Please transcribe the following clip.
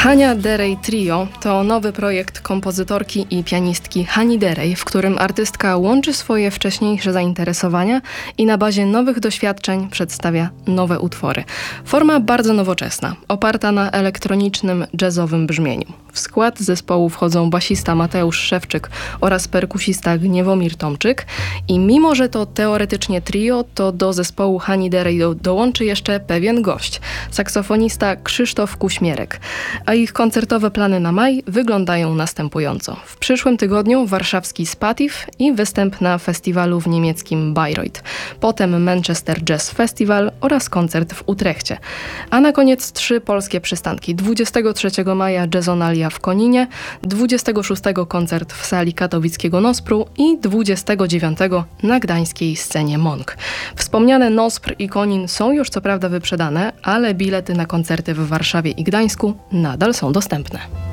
Hania Derej Trio to nowy projekt kompozytorki i pianistki Hani Derej, w którym artystka łączy swoje wcześniejsze zainteresowania i na bazie nowych doświadczeń przedstawia nowe utwory. Forma bardzo nowoczesna, oparta na elektronicznym, jazzowym brzmieniu. W skład zespołu wchodzą basista Mateusz Szewczyk oraz perkusista Gniewomir Tomczyk i mimo, że to teoretycznie trio, to do zespołu Hani Derej dołączy jeszcze pewien gość, saksofonista Krzysztof Kuśmierek. A ich koncertowe plany na maj wyglądają następująco. W przyszłym tygodniu warszawski Spatif i występ na festiwalu w niemieckim Bayreuth. Potem Manchester Jazz Festival oraz koncert w Utrechcie. A na koniec 3 polskie przystanki. 23 maja Jazzonalia w Koninie, 26 koncert w sali katowickiego Nospru i 29 na gdańskiej scenie Monk. Wspomniane Nospr i Konin są już co prawda wyprzedane, ale bilety na koncerty w Warszawie i Gdańsku nadal są dostępne.